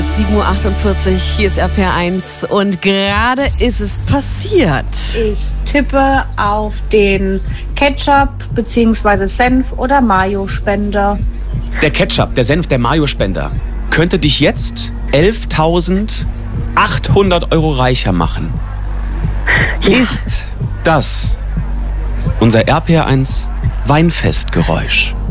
ist 7:48 Uhr, hier ist RPR1 und gerade ist es passiert. Ich tippe auf den Ketchup bzw. Senf- oder Mayo-Spender. Der Ketchup, der Senf, der Mayo-Spender könnte dich jetzt 11.800 Euro reicher machen. Ja. Ist das unser RPR1 Weinfestgeräusch?